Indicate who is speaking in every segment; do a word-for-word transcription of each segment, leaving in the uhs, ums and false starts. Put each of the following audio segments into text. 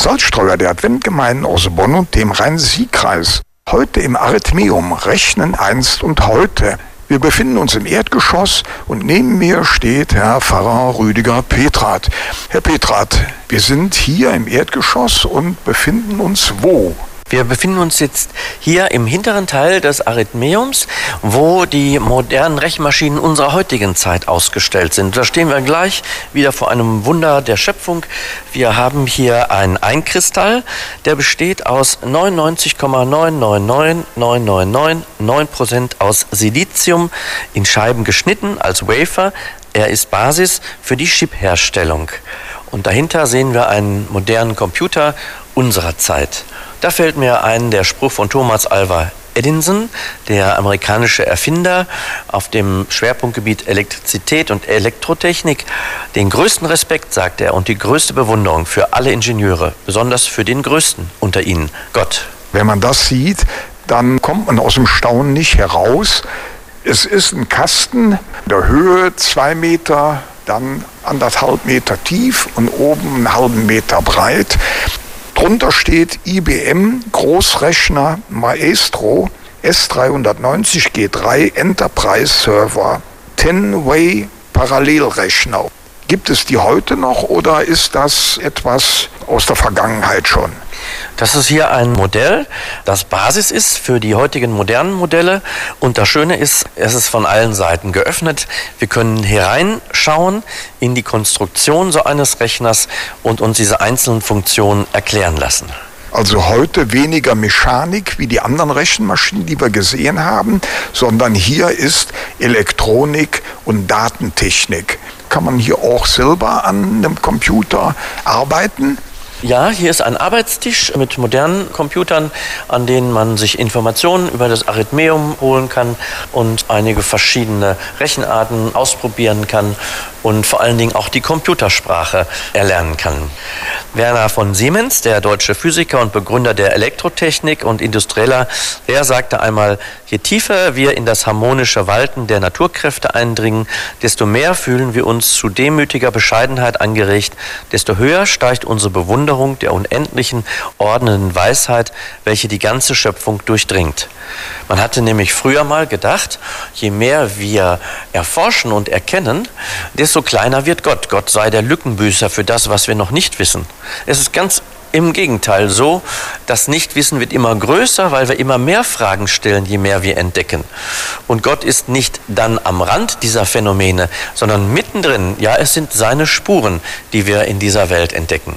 Speaker 1: Salzstreuer der Adventgemeinden aus Bonn und dem Rhein-Sieg-Kreis. Heute im Arithmeum Rechnen einst und heute. Wir befinden uns im Erdgeschoss und neben mir steht Herr Pfarrer Rüdiger Petrath. Herr Petrath, wir sind hier im Erdgeschoss und befinden uns wo?
Speaker 2: Wir befinden uns jetzt hier im hinteren Teil des Arithmeums, wo die modernen Rechenmaschinen unserer heutigen Zeit ausgestellt sind. Da stehen wir gleich wieder vor einem Wunder der Schöpfung. Wir haben hier einen Einkristall, der besteht aus neunundneunzig Komma neun neun neun neun neun neun neun Prozent aus Silizium, in Scheiben geschnitten als Wafer. Er ist Basis für die Chipherstellung. Und dahinter sehen wir einen modernen Computer unserer Zeit. Da fällt mir ein der Spruch von Thomas Alva Edison, der amerikanische Erfinder auf dem Schwerpunktgebiet Elektrizität und Elektrotechnik. Den größten Respekt, sagt er, und die größte Bewunderung für alle Ingenieure, besonders für den größten unter ihnen, Gott.
Speaker 1: Wenn man das sieht, dann kommt man aus dem Staunen nicht heraus. Es ist ein Kasten der Höhe zwei Meter, dann anderthalb Meter tief und oben einen halben Meter breit. Drunter steht I B M Großrechner Maestro S dreihundertneunzig G drei Enterprise Server zehn-Way Parallelrechner. Gibt es die heute noch oder ist das etwas aus der Vergangenheit schon?
Speaker 2: Das ist hier ein Modell, das Basis ist für die heutigen modernen Modelle. Und das Schöne ist, es ist von allen Seiten geöffnet. Wir können hereinschauen in die Konstruktion so eines Rechners und uns diese einzelnen Funktionen erklären lassen.
Speaker 1: Also heute weniger Mechanik wie die anderen Rechenmaschinen, die wir gesehen haben, sondern hier ist Elektronik und Datentechnik. Kann man hier auch selber an einem Computer arbeiten?
Speaker 2: Ja, hier ist ein Arbeitstisch mit modernen Computern, an denen man sich Informationen über das Arithmeum holen kann und einige verschiedene Rechenarten ausprobieren kann und vor allen Dingen auch die Computersprache erlernen kann. Werner von Siemens, der deutsche Physiker und Begründer der Elektrotechnik und Industrieller, er sagte einmal: Je tiefer wir in das harmonische Walten der Naturkräfte eindringen, desto mehr fühlen wir uns zu demütiger Bescheidenheit angeregt, desto höher steigt unsere Bewunderung der unendlichen, ordnenden Weisheit, welche die ganze Schöpfung durchdringt. Man hatte nämlich früher mal gedacht, je mehr wir erforschen und erkennen, desto kleiner wird Gott. Gott sei der Lückenbüßer für das, was wir noch nicht wissen. Es ist ganz im Gegenteil so, das Nichtwissen wird immer größer, weil wir immer mehr Fragen stellen, je mehr wir entdecken. Und Gott ist nicht dann am Rand dieser Phänomene, sondern mittendrin. Ja, es sind seine Spuren, die wir in dieser Welt entdecken.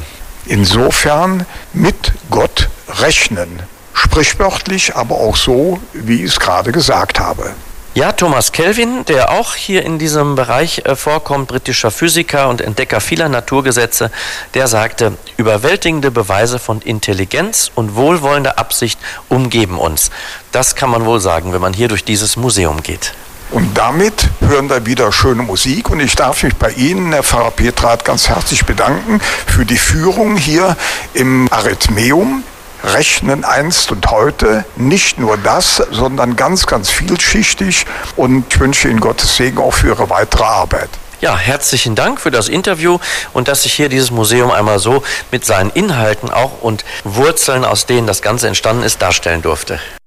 Speaker 1: Insofern mit Gott rechnen. Sprichwörtlich, aber auch so, wie ich es gerade gesagt habe.
Speaker 2: Ja, Thomas Kelvin, der auch hier in diesem Bereich äh, vorkommt, britischer Physiker und Entdecker vieler Naturgesetze, der sagte: Überwältigende Beweise von Intelligenz und wohlwollender Absicht umgeben uns. Das kann man wohl sagen, wenn man hier durch dieses Museum geht.
Speaker 1: Und damit hören wir wieder schöne Musik und ich darf mich bei Ihnen, Herr Pfarrer Petrath, ganz herzlich bedanken für die Führung hier im Arithmeum. Rechnen einst und heute, nicht nur das, sondern ganz, ganz vielschichtig und ich wünsche Ihnen Gottes Segen auch für Ihre weitere Arbeit.
Speaker 2: Ja, herzlichen Dank für das Interview und dass ich hier dieses Museum einmal so mit seinen Inhalten auch und Wurzeln, aus denen das Ganze entstanden ist, darstellen durfte.